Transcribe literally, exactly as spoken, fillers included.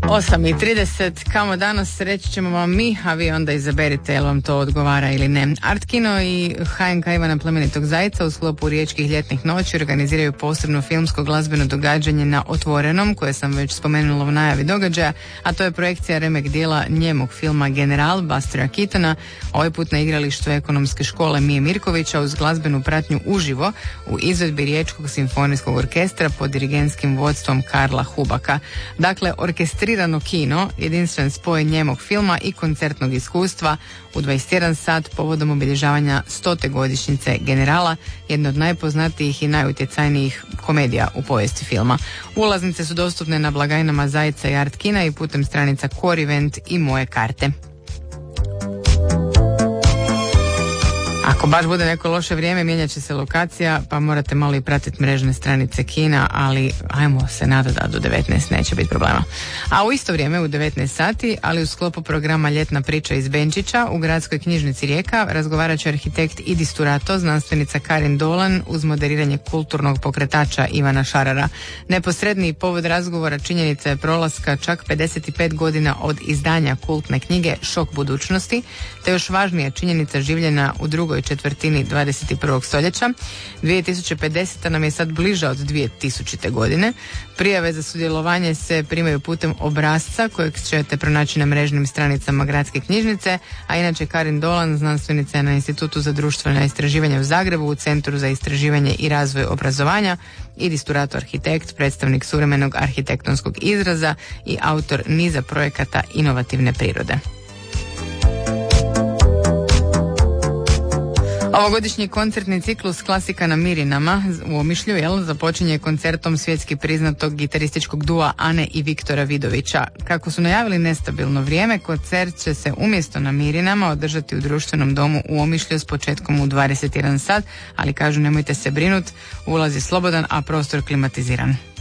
osam i trideset, kamo danas, reći ćemo vam mi, a vi onda izaberite jel vam to odgovara ili ne. Art Kino i H N K Ivana Plemenitog Zajca u sklopu Riječkih ljetnih noći organiziraju posebno filmsko glazbeno događanje na Otvorenom, koje sam već spomenula u najavi događaja, a to je projekcija remek dijela njemog filma General Bustera Keatona, ovaj put na igralištu Ekonomske škole Mije Mirkovića uz glazbenu pratnju uživo u izvedbi Riječkog simfonijskog orkestra pod dirigentskim vodstvom Karla Hubaka. Dakle, orkestrirano kino, jedinstven spoj njemog filma i koncertnog iskustva u dvadeset jedan sat povodom obilježavanja stote godišnjice Generala, jedne od najpoznatijih i najutjecajnijih komedija u povijesti filma. Ulaznice su dostupne na blagajnama Zajca i Art Kina i putem stranica Core Event i Moje karte. Ako baš bude neko loše vrijeme, mijenjat će se lokacija, pa morate malo i pratiti mrežne stranice kina, ali ajmo se nadati da do devetnaest neće biti problema. A u isto vrijeme u devetnaest sati, ali u sklopu programa Ljetna priča iz Benčića u Gradskoj knjižnici Rijeka razgovarat će arhitekt Idis Turato, znanstvenica Karin Dolan uz moderiranje kulturnog pokretača Ivana Šarara. Neposredniji povod razgovora činjenica je prolaska čak pedeset pet godina od izdanja kultne knjige Šok budućnosti, te još važnija činjenica življena u drugoj četvrtini dvadeset prvog stoljeća. dvije tisuće pedeseta nam je sad bliža od dvije tisućite. godine. Prijave za sudjelovanje se primaju putem obrasca kojeg ćete pronaći na mrežnim stranicama Gradske knjižnice, a inače Karin Dolan, znanstvenica je na Institutu za društvena istraživanja u Zagrebu u Centru za istraživanje i razvoj obrazovanja, Idis Turato arhitekt, predstavnik suvremenog arhitektonskog izraza i autor niza projekata inovativne prirode. Ovogodišnji koncertni ciklus Klasika na Mirinama u Omišlju jel, započinje koncertom svjetski priznatog gitarističkog dua Ane i Viktora Vidovića. Kako su najavili nestabilno vrijeme, koncert će se umjesto na Mirinama održati u društvenom domu u Omišlju s početkom u dvadeset jedan sat, ali kažu nemojte se brinuti, ulaz je slobodan, a prostor klimatiziran.